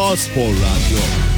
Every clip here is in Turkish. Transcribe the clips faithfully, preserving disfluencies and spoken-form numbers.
Doğa Spor Radyo.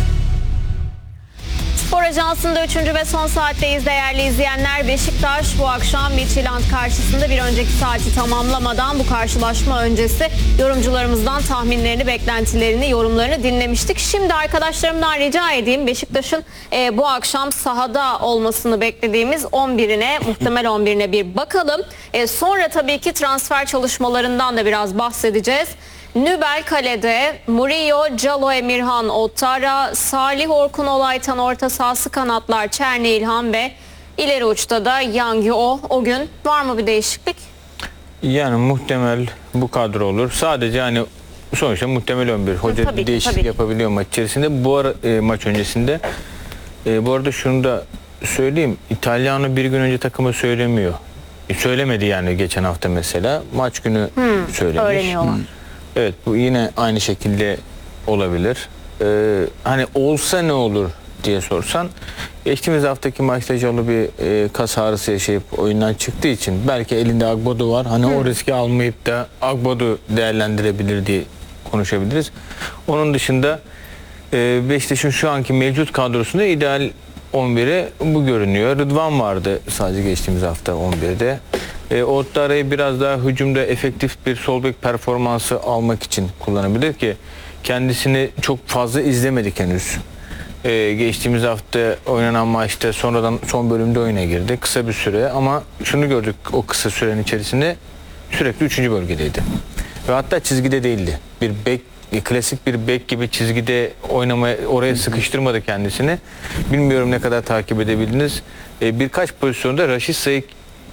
Spor Ajansı'nda üçüncü ve son saatteyiz değerli izleyenler. Beşiktaş bu akşam Midtjylland karşısında bir önceki saati tamamlamadan bu karşılaşma öncesi yorumcularımızdan tahminlerini, beklentilerini, yorumlarını dinlemiştik. Şimdi arkadaşlarımdan rica edeyim Beşiktaş'ın e, bu akşam sahada olmasını beklediğimiz on birine, muhtemel on birine bir bakalım. E, sonra tabii ki transfer çalışmalarından da biraz bahsedeceğiz. Nübel kalede, Murillo, Calo, Emirhan, Ottara, Salih, Orkun, Olaytan, orta sahası kanatlar, Çerni, İlhan ve ileri uçta da Yangyo. O gün var mı bir değişiklik? Yani muhtemel bu kadro olur. Sadece hani sonuçta muhtemel on bir. Hoca Tabii bir ki, değişiklik tabii. yapabiliyor maç içerisinde. Bu ara, e, maç öncesinde. E, bu arada şunu da söyleyeyim. İtalyanı bir gün önce takıma söylemiyor. E, söylemedi yani geçen hafta mesela. Maç günü Hmm, söylemiş. öğreniyorlar. Hmm. Evet, bu yine aynı şekilde olabilir. Ee, hani olsa ne olur diye sorsan, geçtiğimiz haftaki maçta Calo bir e, kas ağrısı yaşayıp oyundan çıktığı için belki elinde Agbodu var. Hani hmm. o riski almayıp da Agbodu değerlendirebilir diye konuşabiliriz. Onun dışında e, Beşiktaş'ın şu anki mevcut kadrosunda ideal on biri bu görünüyor. Rıdvan vardı sadece geçtiğimiz hafta on birde. E, Ottara'yı biraz daha hücumda efektif bir sol bek performansı almak için kullanabilir ki kendisini çok fazla izlemedik henüz. E, geçtiğimiz hafta oynanan maçta sonradan son bölümde oyuna girdi. Kısa bir süre ama şunu gördük o kısa sürenin içerisinde sürekli üçüncü bölgedeydi. Ve hatta çizgide değildi. Bir bek, klasik bir bek gibi çizgide oynamaya, oraya sıkıştırmadı kendisini. Bilmiyorum ne kadar takip edebildiniz. E, birkaç pozisyonda Raşitsa'yı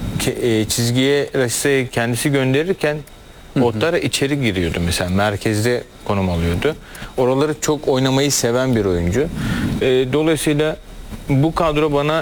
çizgiye Raşitsa'yı kendisi gönderirken Ottara içeri giriyordu mesela, merkezde konum alıyordu. Oraları çok oynamayı seven bir oyuncu. E, dolayısıyla bu kadro bana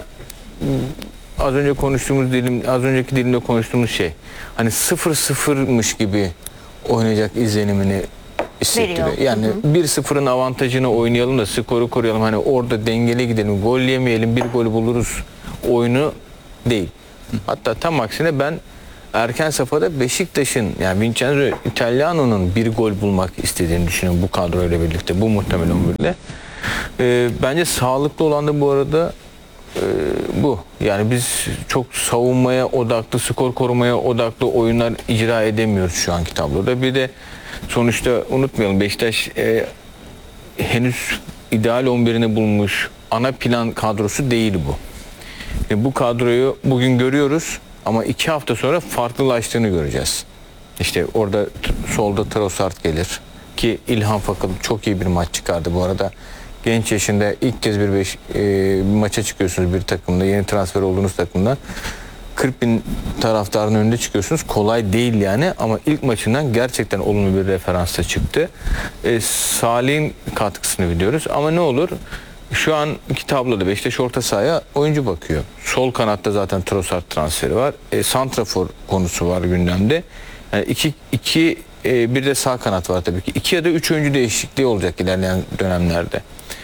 az önce konuştuğumuz dilim, az önceki dilimde konuştuğumuz şey, hani sıfır sıfırmış gibi oynayacak izlenimini hissettiriyor. Veriyor. Yani bir sıfırın avantajını oynayalım da skoru koruyalım. Hani orada dengeli gidelim, gol yemeyelim, bir gol buluruz oyunu değil. Hatta tam aksine ben erken safhada Beşiktaş'ın, yani Vincenzo Italiano'nun bir gol bulmak istediğini düşünüyorum bu kadroyla birlikte, bu muhtemel on birle. Ee, bence sağlıklı olan da bu arada e, bu. Yani biz çok savunmaya odaklı, skor korumaya odaklı oyunlar icra edemiyoruz şu anki tabloda. Bir de sonuçta unutmayalım, Beşiktaş e, henüz ideal on birini bulmuş ana plan kadrosu değil bu. E, bu kadroyu bugün görüyoruz ama iki hafta sonra farklılaştığını göreceğiz. İşte orada solda Trossard gelir ki İlhan Fakıl çok iyi bir maç çıkardı bu arada. Genç yaşında ilk kez bir, beş, e, bir maça çıkıyorsunuz bir takımda, yeni transfer olduğunuz takımda. kırk bin taraftarın önünde çıkıyorsunuz. Kolay değil yani ama ilk maçından gerçekten olumlu bir referansla çıktı. E, Salih'in katkısını biliyoruz ama ne olur? Şu an iki tabloda Beşiktaş orta sahaya oyuncu bakıyor. Sol kanatta zaten Trossard transferi var. E, santrafor konusu var gündemde. Yani iki, iki e, bir de sağ kanat var tabii ki. İki ya da üç oyuncu değişikliği olacak ilerleyen dönemlerde.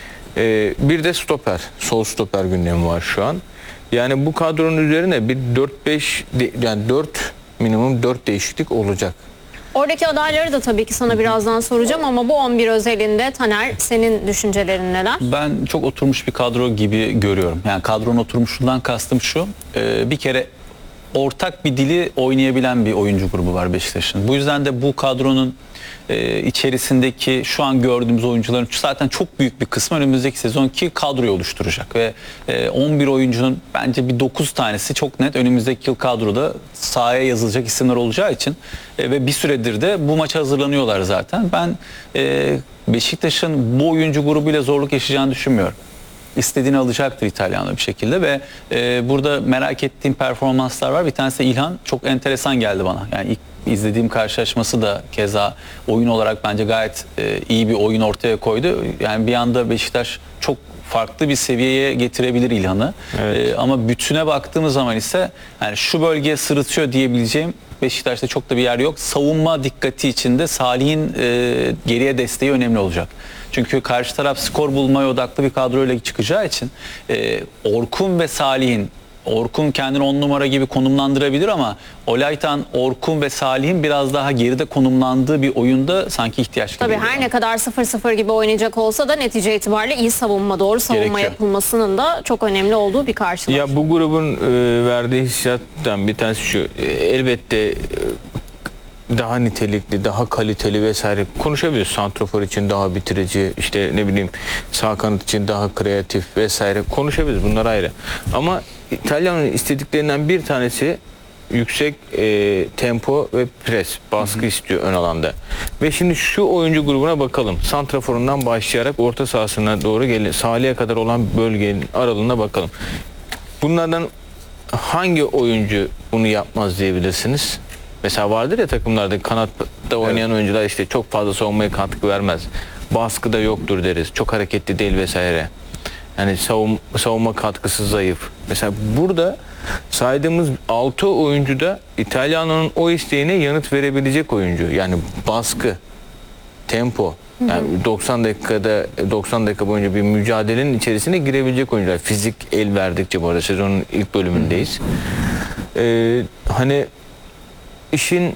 E, bir de stoper. Sol stoper gündemi var şu an. Yani bu kadronun üzerine bir dört beş, yani dört minimum dört değişiklik olacak. Oradaki adayları da tabii ki sana birazdan soracağım ama bu on bir özelinde Taner, senin düşüncelerin neler? Ben çok oturmuş bir kadro gibi görüyorum. Yani kadronun oturmuşluğundan kastım şu. E, bir kere ortak bir dili oynayabilen bir oyuncu grubu var Beşiktaş'ın. Bu yüzden de bu kadronun e, içerisindeki şu an gördüğümüz oyuncuların zaten çok büyük bir kısmı önümüzdeki sezonki kadroyu oluşturacak ve e, on bir oyuncunun bence bir dokuz tanesi çok net önümüzdeki yıl kadroda sahaya yazılacak isimler olacağı için e, ve bir süredir de bu maça hazırlanıyorlar zaten. Ben e, Beşiktaş'ın bu oyuncu grubuyla zorluk yaşayacağını düşünmüyorum. İstediğini alacaktır İtalyanlı bir şekilde ve e, burada merak ettiğim performanslar var. Bir tanesi de İlhan, çok enteresan geldi bana. Yani ilk izlediğim karşılaşması da keza oyun olarak bence gayet e, iyi bir oyun ortaya koydu. Yani bir anda Beşiktaş çok farklı bir seviyeye getirebilir İlhan'ı. Evet. E, ama bütüne baktığımız zaman ise yani şu bölgeye sırıtıyor diyebileceğim Beşiktaş'ta çok da bir yer yok. Savunma dikkati içinde Salih'in e, geriye desteği önemli olacak. Çünkü karşı taraf skor bulmaya odaklı bir kadroyla çıkacağı için e, Orkun ve Salih'in Orkun kendini on numara gibi konumlandırabilir ama Olaytan, Orkun ve Salih'in biraz daha geride konumlandığı bir oyunda sanki ihtiyaç gibi. Tabii geliyor her bana. ne kadar sıfır sıfır gibi oynayacak olsa da netice itibariyle iyi savunma, doğru savunma Gerekiyor. yapılmasının da çok önemli olduğu bir karşılaşma. Ya bu grubun e, verdiği hissiyattan bir tanesi şu. E, elbette e, daha nitelikli, daha kaliteli vesaire konuşabiliyoruz. Santrofor için daha bitirici, işte ne bileyim sağ kanat için daha kreatif vesaire konuşabiliriz. Bunlar ayrı. Ama İtalyan'ın istediklerinden bir tanesi yüksek e, tempo ve pres, baskı hı hı. istiyor ön alanda. Ve şimdi şu oyuncu grubuna bakalım. Santraforundan başlayarak orta sahasına doğru gelin, Salih'e kadar olan bölgenin aralığına bakalım. Bunlardan hangi oyuncu bunu yapmaz diyebilirsiniz? Mesela vardır ya takımlarda kanatta oynayan evet. oyuncular işte çok fazla savunmaya katkı vermez. Baskıda yoktur deriz. Çok hareketli değil vesaire. Yani savun, savunma katkısı zayıf. Mesela burada saydığımız altı oyuncuda İtalyana'nın o isteğine yanıt verebilecek oyuncu. Yani baskı, tempo. Yani doksan dakikada doksan dakika boyunca bir mücadelenin içerisine girebilecek oyuncular. Fizik el verdikçe, bu arada sezonun ilk bölümündeyiz. Ee, hani işin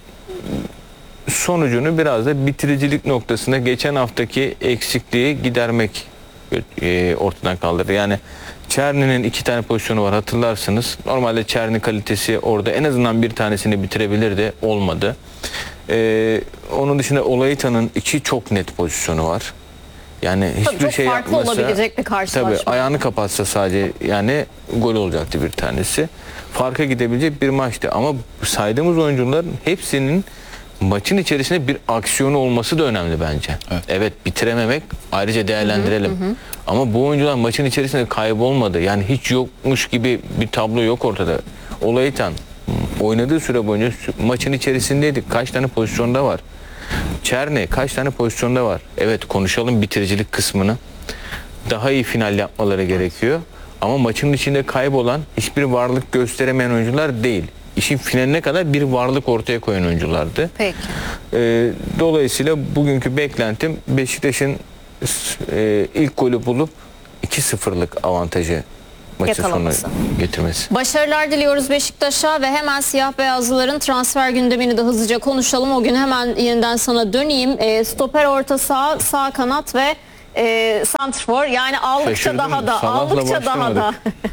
sonucunu biraz da bitiricilik noktasında geçen haftaki eksikliği gidermek e, ortadan kaldırdı. Yani Çerni'nin iki tane pozisyonu var, hatırlarsınız. Normalde Çerni kalitesi orada en azından bir tanesini bitirebilirdi, olmadı. Ee, onun dışında Olaytan'ın iki çok net pozisyonu var. Yani hiçbir tabii çok şey farklı yapmasa, olabilecek bir karşılaşma. tabii ayağını kapatsa sadece yani gol olacaktı bir tanesi. Farka gidebilecek bir maçtı ama saydığımız oyuncuların hepsinin maçın içerisinde bir aksiyonu olması da önemli bence. Evet, evet bitirememek ayrıca değerlendirelim. Hı hı hı. Ama bu oyuncular maçın içerisinde kaybolmadı. Yani hiç yokmuş gibi bir tablo yok ortada. Olaytan oynadığı süre boyunca maçın içerisindeydi. Kaç tane pozisyonda var? Çerni kaç tane pozisyonda var? Evet, konuşalım bitiricilik kısmını. Daha iyi final yapmaları gerekiyor. Ama maçın içinde kaybolan, hiçbir varlık gösteremeyen oyuncular değil. İşin finaline kadar bir varlık ortaya koyan oyunculardı. Peki. Ee, dolayısıyla bugünkü beklentim Beşiktaş'ın e, ilk golü bulup iki sıfırlık avantajı maçın sonuna getirmesi. Başarılar diliyoruz Beşiktaş'a ve hemen siyah beyazlıların transfer gündemini de hızlıca konuşalım. O gün hemen yeniden sana döneyim. E, stoper orta saha, sağ kanat ve e, santrfor, yani aldıkça Şaşırdım, daha da Salah'la aldıkça daha da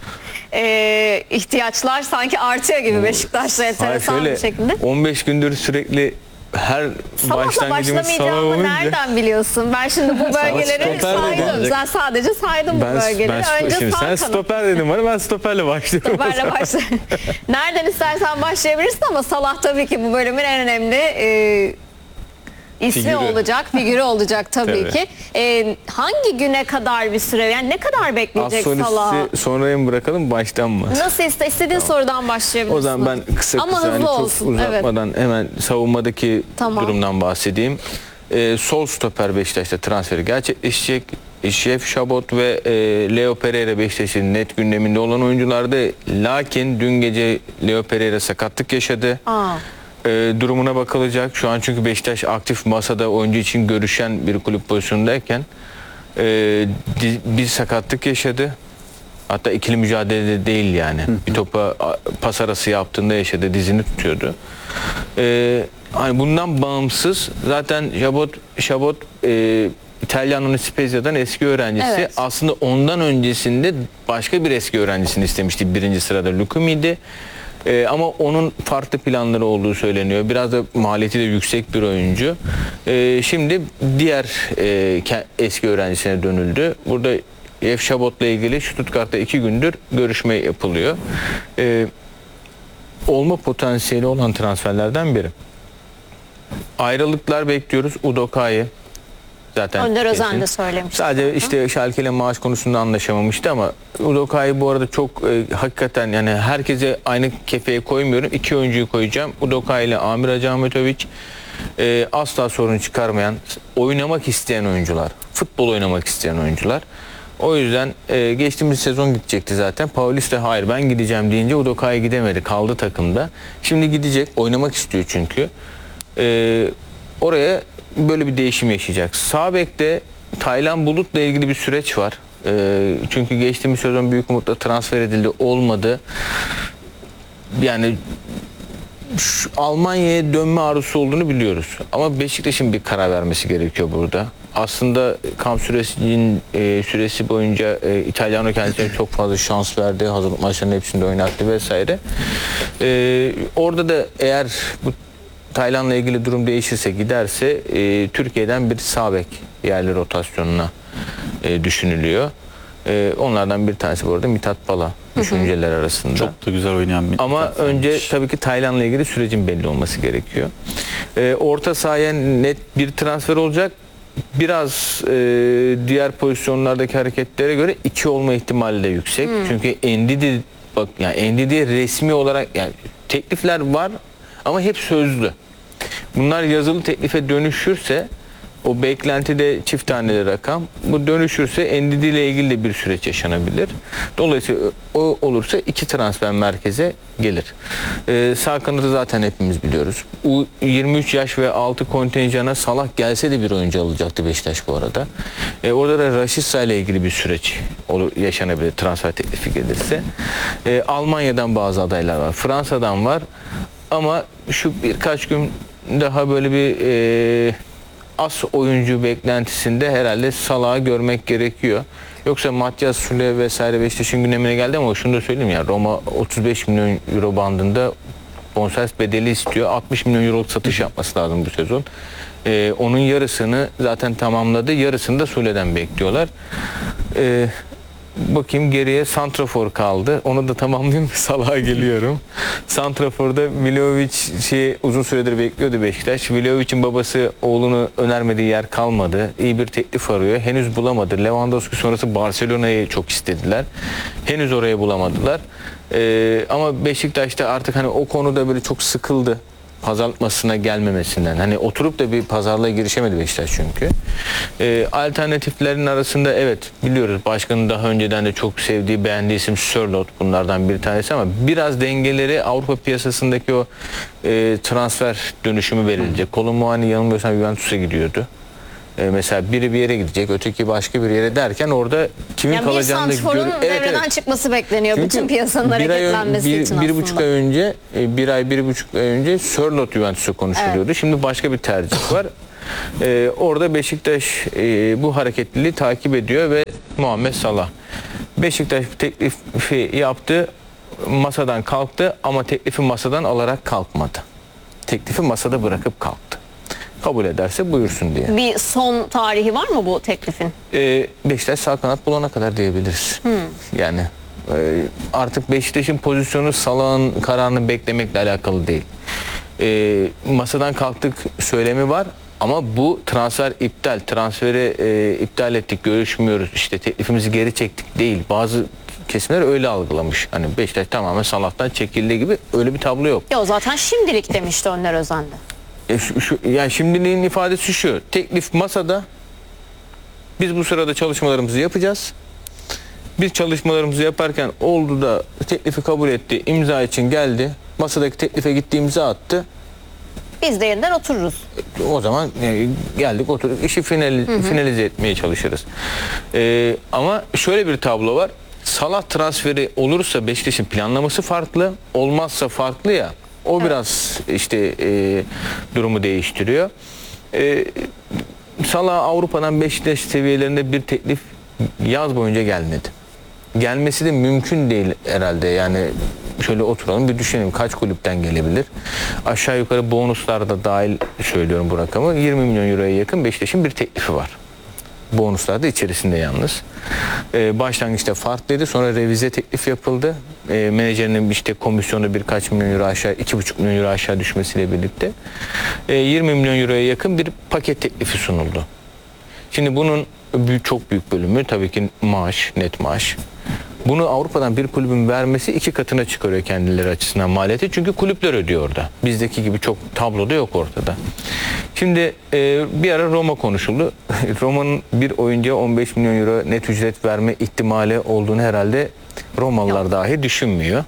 e, ihtiyaçlar sanki artıyor gibi Beşiktaş'ta enteresan bir şekilde. on beş gündür sürekli her Salah'la başlamayacağımı nereden biliyorsun? Ben şimdi bu bölgeleri saydım. Ben sadece saydım ben, bu bölgeleri. Ben, Önce şimdi sağ sen kanat. stoper dedin bana, ben stoperle başlıyorum. Stoperle başla. Nereden istersen başlayabilirsin ama Salah tabii ki bu bölümün en önemli e, ismi figürü olacak, figürü olacak tabii, tabii. ki. E, hangi güne kadar bir süre, yani ne kadar bekleyecek Salah'ı? Sonraya mı bırakalım, baştan mı? Nasıl iste, istediğin tamam. sorudan başlayabilirsin. O zaman ben kısa ama kısa yani çok olsun. uzatmadan evet. hemen savunmadaki tamam. durumdan bahsedeyim. Ee, sol stoper Beşiktaş'ta transferi gerçekleşecek. Şef Şabot ve e, Leo Pereira Beşiktaş'ın net gündeminde olan oyunculardı. Lakin dün gece Leo Pereira sakatlık yaşadı. Aa. E, durumuna bakılacak. Şu an çünkü Beşiktaş aktif masada oyuncu için görüşen bir kulüp pozisyondayken e, bir sakatlık yaşadı. Hatta ikili mücadelede değil yani. Hı hı. Bir topa pas arası yaptığında yaşadı. Dizini tutuyordu. E, hani bundan bağımsız zaten Şabot, Şabot e, İtalyan'ın Spezia'dan eski öğrencisi. Evet. Aslında ondan öncesinde başka bir eski öğrencisini istemişti. Birinci sırada Lukumi'ydi. Ee, ama onun farklı planları olduğu söyleniyor. Biraz da maliyeti de yüksek bir oyuncu. Ee, şimdi diğer e, eski öğrencisine dönüldü. Burada F. Şabot'la ilgili Stuttgart'ta iki gündür görüşme yapılıyor. Ee, olma potansiyeli olan transferlerden biri. Ayrılıklar bekliyoruz. Udokai zaten Önder Özen de söylemişti. Sadece işte Schalke ile maaş konusunda anlaşamamıştı ama Udokai bu arada çok e, hakikaten yani herkese aynı kefeye koymuyorum. İki oyuncuyu koyacağım. Udokai ile Amir Hacı e, asla sorun çıkarmayan, oynamak isteyen oyuncular. Futbol oynamak isteyen oyuncular. O yüzden e, geçtiğimiz sezon gidecekti zaten. Paulista hayır ben gideceğim deyince Udokai gidemedi. Kaldı takımda. Şimdi gidecek. Oynamak istiyor çünkü. E, oraya böyle bir değişim yaşayacak. Sağ bekte Taylan Bulut'la ilgili bir süreç var. Ee, çünkü geçtiğimiz sezon büyük umutla transfer edildi, olmadı. Yani şu Almanya'ya dönme arzusu olduğunu biliyoruz. Ama Beşiktaş'ın bir karar vermesi gerekiyor burada. Aslında kamp süresinin e, süresi boyunca e, İtalyano kendisine çok fazla şans verdi. Hazırlık maçlarının hepsinde oynattı vesaire. E, orada da eğer bu Tayland'la ilgili durum değişirse, giderse e, Türkiye'den bir sağ bek yerli rotasyonuna e, düşünülüyor. E, onlardan bir tanesi bu arada Mithat Bala düşünceler arasında. Çok da güzel oynayan bir Ama takım. önce tabii ki Tayland'la ilgili sürecin belli olması gerekiyor. E, orta sahaya net bir transfer olacak. Biraz e, diğer pozisyonlardaki hareketlere göre iki olma ihtimali de yüksek. Hmm. Çünkü Ndidi bak yani Ndidi resmi olarak yani teklifler var ama hep sözlü. Bunlar yazılı teklife dönüşürse o beklentide çift taneli rakam. Bu dönüşürse Ndidi ile ilgili de bir süreç yaşanabilir. Dolayısıyla o olursa iki transfer merkeze gelir. Ee, sağ kanadı zaten hepimiz biliyoruz. U yirmi üç yaş ve altı kontenjana Salah gelse de bir oyuncu alacaktı Beşiktaş bu arada. Ee, orada da Rashica ile ilgili bir süreç olur, yaşanabilir transfer teklifi gelirse. Ee, Almanya'dan bazı adaylar var. Fransa'dan var. Ama şu birkaç gün daha böyle bir e, as oyuncu beklentisinde herhalde Salah'ı görmek gerekiyor. Yoksa Matias Süle vesaire Beşiktaş'ın gündemine geldi ama şunu da söyleyeyim ya, Roma otuz beş milyon euro bandında bonservis bedeli istiyor. altmış milyon euroluk satış yapması lazım bu sezon. Ee, onun yarısını zaten tamamladı. Yarısını da Süle'den bekliyorlar. Ee, Bakayım geriye santrafor kaldı. Onu da tamamlayayım. Salah'a geliyorum. Santrafor'da Vlahovic şey uzun süredir bekliyordu Beşiktaş. Vlahovic'in babası oğlunu önermediği yer kalmadı. İyi bir teklif arıyor. Henüz bulamadı. Lewandowski sonrası Barcelona'yı çok istediler. Henüz oraya bulamadılar. Ee, ama Beşiktaş'ta artık hani o konuda böyle çok sıkıldı. Pazarlatmasına gelmemesinden. Hani oturup da bir pazarlığa girişemedi Beşiktaş çünkü. Ee, alternatiflerin arasında evet biliyoruz başkanın daha önceden de çok sevdiği, beğendiği isim Sörloth bunlardan bir tanesi ama biraz dengeleri Avrupa piyasasındaki o e, transfer dönüşümü verilecek. Kolomuani yanılmıyorsam Juventus'a gidiyordu. Ee, mesela biri bir yere gidecek, öteki başka bir yere derken orada kimin yani kalacağını da görüyoruz. Bir santrforun evet, devreden evet. çıkması bekleniyor. Çünkü bütün piyasanın bir ay ön- hareketlenmesi bir, için bir aslında. buçuk ay önce, bir ay, bir buçuk ay önce Sörloth Juventus'a konuşuluyordu. Evet. Şimdi başka bir tercih var. Ee, orada Beşiktaş e, bu hareketliliği takip ediyor ve Muhammed Salah. Beşiktaş teklifi yaptı, masadan kalktı ama teklifi masadan alarak kalkmadı. Teklifi masada bırakıp kalktı. Kabul ederse buyursun diye. Bir son tarihi var mı bu teklifin? Ee, Beşiktaş sağ kanat bulana kadar diyebiliriz. Hmm. Yani e, artık Beşiktaş'ın pozisyonu Salah'ın kararını beklemekle alakalı değil. E, masadan kalktık söylemi var ama bu transfer iptal. Transferi e, iptal ettik, görüşmüyoruz. İşte teklifimizi geri çektik değil. Bazı kesimler öyle algılamış. Hani Beşiktaş tamamen Salah'tan çekildiği gibi öyle bir tablo yok. Ya o zaten şimdilik demişti Önder Özen'de. E şu, şu, yani şimdiliğin ifadesi şu. Teklif masada. Biz bu sırada çalışmalarımızı yapacağız. Biz çalışmalarımızı yaparken oldu da teklifi kabul etti. İmza için geldi. Masadaki teklife gitti, imza attı. Biz de yeniden otururuz. O zaman e, geldik oturduk. İşi finali, hı hı. finalize etmeye çalışırız. E, ama şöyle bir tablo var. Salah transferi olursa Beşiktaş'ın planlaması farklı. Olmazsa farklı ya. O evet. biraz işte e, durumu değiştiriyor. E, Salah Avrupa'dan Beşiktaş seviyelerinde bir teklif yaz boyunca gelmedi. Gelmesi de mümkün değil herhalde. Yani şöyle oturalım bir düşünelim kaç kulüpten gelebilir. Aşağı yukarı bonuslar da dahil söylüyorum bu rakamı. yirmi milyon euroya yakın Beşiktaş'ın bir teklifi var. Bonuslar da içerisinde yalnız. Ee, başlangıçta farklıydı. Sonra revize teklif yapıldı. Ee, menajerinin işte komisyonu birkaç milyon euro aşağı, iki buçuk milyon euro aşağı düşmesiyle birlikte ee, yirmi milyon euroya yakın bir paket teklifi sunuldu. Şimdi bunun büyük, çok büyük bölümü tabii ki maaş, net maaş. Bunu Avrupa'dan bir kulübün vermesi iki katına çıkarıyor kendileri açısından maliyeti. Çünkü kulüpler ödüyor orada. Bizdeki gibi çok tabloda yok ortada. Şimdi e, bir ara Roma konuşuldu. Roma'nın bir oyuncuya on beş milyon euro net ücret verme ihtimali olduğunu herhalde Romalılar yok. dahi düşünmüyor.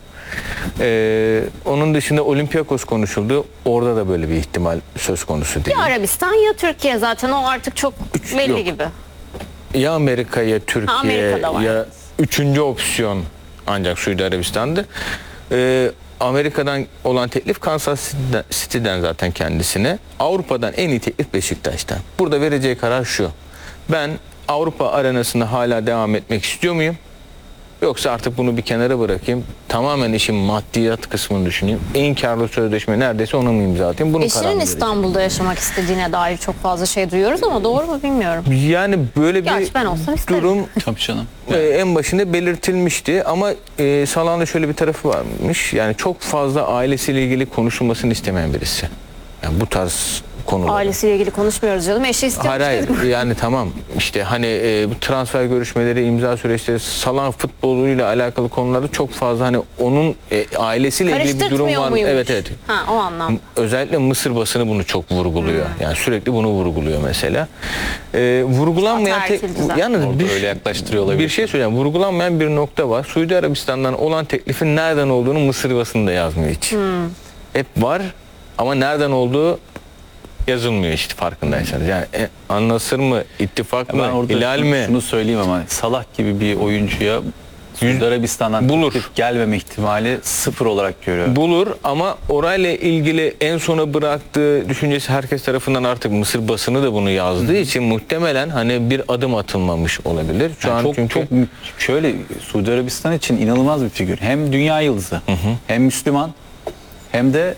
Ee, onun dışında Olympiakos konuşuldu. Orada da böyle bir ihtimal söz konusu değil. Ya Arabistan ya Türkiye zaten o artık çok Üç, belli yok. gibi. ya Amerika ya Türkiye Amerika'da var. ya üçüncü opsiyon ancak Suudi Arabistan'dı. Ee, Amerika'dan olan teklif Kansas City'den, City'den zaten kendisine. Avrupa'dan en iyi teklif Beşiktaş'tan. Burada vereceği karar şu. Ben Avrupa arenasında hala devam etmek istiyor muyum? Yoksa artık bunu bir kenara bırakayım. Tamamen işin maddiyat kısmını düşüneyim. En karlı sözleşme neredeyse ona mı imza atayım? Bunun Eşinin kararını İstanbul'da yaşamak istediğine dair çok fazla şey duyuyoruz ama doğru mu bilmiyorum. vereceğim. Yani böyle bir Gerçi ben olsam isterim. durum Tabii canım. e, en başında belirtilmişti ama e, Salah'ın şöyle bir tarafı varmış. Yani çok fazla ailesiyle ilgili konuşulmasını istemeyen birisi. Yani bu tarz konular. Ailesiyle ilgili konuşmuyoruz canım. Eşi istiyor. Hayır hayır yani tamam işte hani e, bu transfer görüşmeleri, imza süreçleri, Salah futboluyla alakalı konularda çok fazla hani onun e, ailesiyle ilgili bir durum Karıştırtmıyor var. muymuş? Evet evet. Ha, o anlamda. Özellikle Mısır basını bunu çok vurguluyor. Yani sürekli bunu vurguluyor mesela. E, vurgulanmayan Hatta tek erteledi zaten. yalnız Orada bir, öyle yaklaştırıyor olabilir. bir şey söyleyeceğim. Vurgulanmayan bir nokta var. Suudi Arabistan'dan olan teklifin nereden olduğunu Mısır basını da yazmıyor hiç. Hep var ama nereden olduğu yazılmıyor işte farkındaysanız. Yani e, An-Nasır mı, ittifak Ben mı, orada hilal şunu, mi? şunu söyleyeyim ama Salah gibi bir oyuncuya Suudi Arabistan'dan Bulur. teklif gelmeme ihtimali sıfır olarak görüyorum. Bulur ama orayla ilgili en sona bıraktığı düşüncesi herkes tarafından artık Mısır basını da bunu yazdığı için muhtemelen hani bir adım atılmamış olabilir. Şu Yani an çok çünkü çok mü- şöyle Suudi Arabistan için inanılmaz bir figür. Hem dünya yıldızı, hem Müslüman, hem de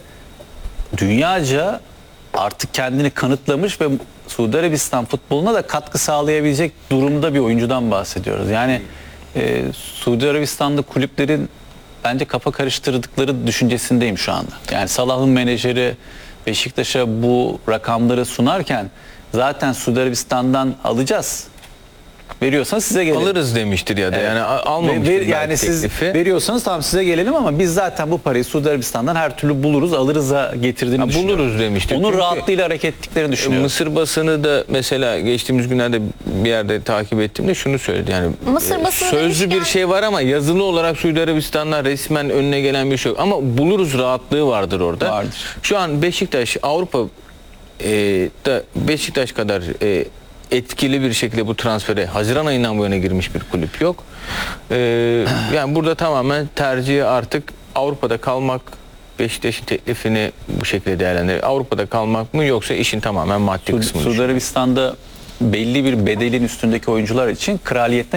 dünyaca artık kendini kanıtlamış ve Suudi Arabistan futboluna da katkı sağlayabilecek durumda bir oyuncudan bahsediyoruz. Yani e, Suudi Arabistan'da kulüplerin bence kafa karıştırdıkları düşüncesindeyim şu anda. Yani Salah'ın menajeri Beşiktaş'a bu rakamları sunarken zaten Suudi Arabistan'dan alacağız. Veriyorsanız size gelelim. alırız demiştir ya da yani a- almamıştır Ve- ve- belki yani siz teklifi. veriyorsanız tamam size gelelim ama biz zaten bu parayı Suudi Arabistan'dan her türlü buluruz, alırız'a getirdiğini Ha, düşünüyorum. buluruz demiştir. Onun Çünkü- rahatlığıyla hareket ettiklerini düşünüyorum. Mısır basını da mesela geçtiğimiz günlerde bir yerde takip ettiğimde şunu söyledi. Yani Mısır e, basını sözlü demişken- bir şey var ama yazılı olarak Suudi Arabistan'dan resmen önüne gelen bir şey yok. Ama buluruz rahatlığı vardır orada. Vardır. Şu an Beşiktaş Avrupa e, da Beşiktaş kadar e, etkili bir şekilde bu transfere Haziran ayından bu yana girmiş bir kulüp yok. E, yani burada tamamen tercihi artık Avrupa'da kalmak, Beşiktaş'ın teklifini bu şekilde değerlendirir. Avrupa'da kalmak mı yoksa işin tamamen maddi Su- kısmı. Suudi Arabistan'da belli bir bedelin üstündeki oyuncular için kraliyetten